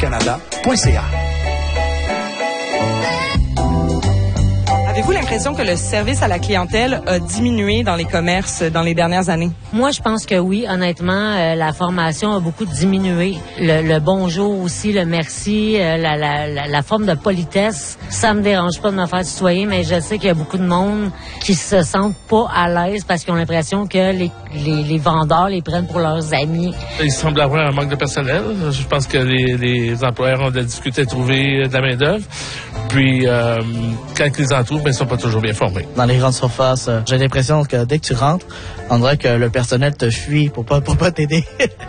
canada.ca. Avez-vous l'impression que le service à la clientèle a diminué dans les commerces dans les dernières années? Moi, je pense que oui. Honnêtement, la formation a beaucoup diminué. Le bonjour aussi, le merci, la forme de politesse, ça me dérange pas de me faire tutoyer, mais je sais qu'il y a beaucoup de monde qui se sentent pas à l'aise parce qu'ils ont l'impression que les vendeurs les prennent pour leurs amis. Il semble avoir un manque de personnel. Je pense que les employeurs ont de la difficulté à trouver de la main-d'œuvre. Puis, quand ils en trouvent, ils sont pas toujours bien formés. Dans les grandes surfaces, j'ai l'impression que dès que tu rentres, on dirait que le personnel te fuit pour pas t'aider.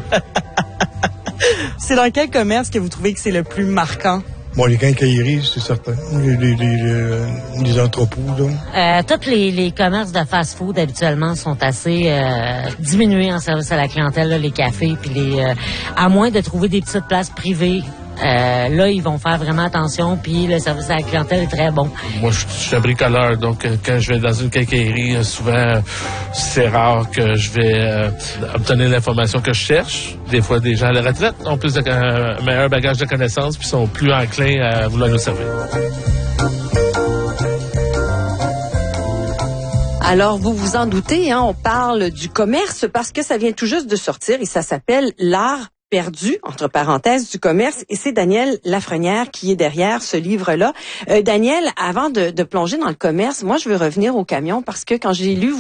C'est dans quel commerce que vous trouvez que c'est le plus marquant? Bon, les quincailleries, c'est certain. Les entrepôts, là. Tous les commerces de fast-food, habituellement, sont assez diminués en service à la clientèle, là, les cafés, puis à moins de trouver des petites places privées. Là, ils vont faire vraiment attention, puis le service à la clientèle est très bon. Moi, je suis un bricoleur, donc quand je vais dans une quincaillerie, souvent, c'est rare que je vais obtenir l'information que je cherche. Des fois, des gens à la retraite ont plus un meilleur bagage de connaissances, puis sont plus enclins à vouloir nous servir. Alors, vous vous en doutez, on parle du commerce parce que ça vient tout juste de sortir et ça s'appelle l'art perdu, entre parenthèses, du commerce. Et c'est Daniel Lafrenière qui est derrière ce livre-là. Daniel, avant de plonger dans le commerce, moi, je veux revenir au camion parce que quand j'ai lu